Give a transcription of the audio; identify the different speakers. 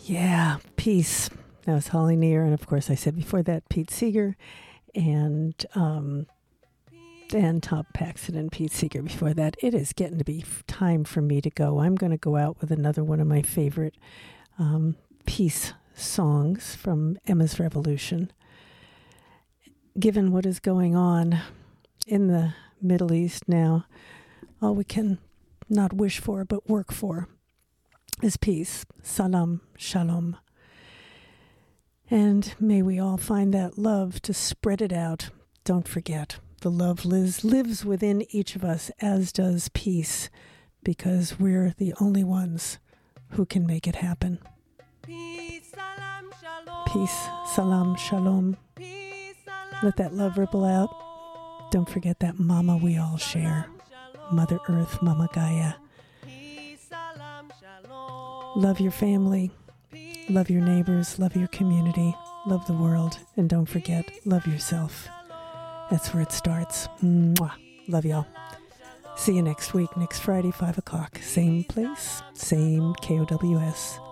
Speaker 1: Yeah, Peace. That was Holly Near, and of course I said before that Pete Seeger, and Tom Paxton and Pete Seeger before that. It is getting to be time for me to go. I'm going to go out with another one of my favorite peace songs from Emma's Revolution. Given what is going on in the Middle East now, all we can not wish for but work for is peace. Salam, shalom. And may we all find that love to spread it out. Don't forget, the love lives within each of us, as does peace, because we're the only ones who can make it happen. Peace, salam, shalom. Let that love ripple out. Don't forget that mama we all share, Mother Earth, Mama Gaia. Love your family, love your neighbors, love your community, love the world, and don't forget, love yourself. That's where it starts. Mwah. Love y'all. See you next week, next Friday, 5 o'clock. Same place, same KOWS.